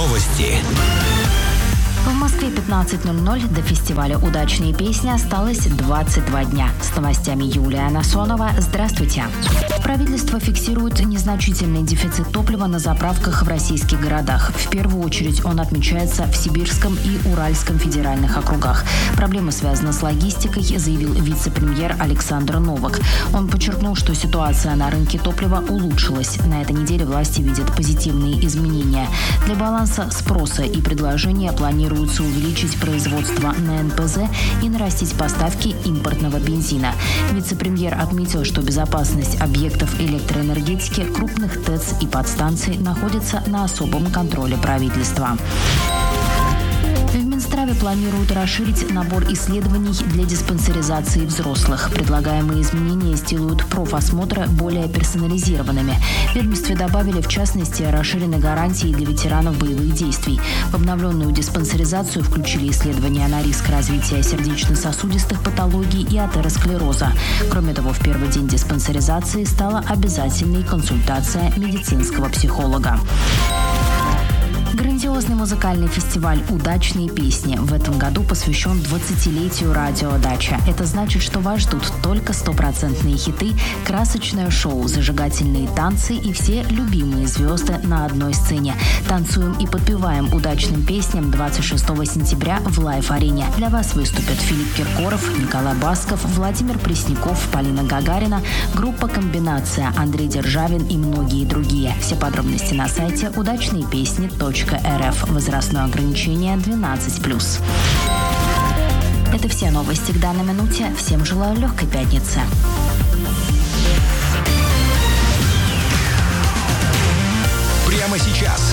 Новости. В Москве 15:00 до фестиваля «Удачные песни» осталось 22 дня. С новостями Юлия Насонова. Здравствуйте. Правительство фиксирует незначительный дефицит топлива на заправках в российских городах. В первую очередь он отмечается в Сибирском и Уральском федеральных округах. Проблема связана с логистикой, заявил вице-премьер Александр Новак. Он подчеркнул, что ситуация на рынке топлива улучшилась. На этой неделе власти видят позитивные изменения. Для баланса спроса и предложения планируется увеличить производство на НПЗ и нарастить поставки импортного бензина. Вице-премьер отметил, что безопасность объектов электроэнергетики, крупных ТЭЦ и подстанций находится на особом контроле правительства. В Минздраве планируют расширить набор исследований для диспансеризации взрослых. Предлагаемые изменения сделают профосмотры более персонализированными. В ведомстве добавили, в частности, расширены гарантии для ветеранов боевых действий. В обновленную диспансеризацию включили исследования на риск развития сердечно-сосудистых патологий и атеросклероза. Кроме того, в первый день диспансеризации стала обязательной консультация медицинского психолога. Грандиозный музыкальный фестиваль «Удачные песни» в этом году посвящен 20-летию радио «Дача». Это значит, что вас ждут только стопроцентные хиты, красочное шоу, зажигательные танцы и все любимые звезды на одной сцене. Танцуем и подпеваем удачным песням 26 сентября в Лайв-арене. Для вас выступят Филипп Киркоров, Николай Басков, Владимир Пресняков, Полина Гагарина, группа «Комбинация», Андрей Державин и многие другие. Все подробности на сайте удачныепесни.рф. Возрастное ограничение 12+. Это все новости к данной минуте. Всем желаю легкой пятницы. Прямо сейчас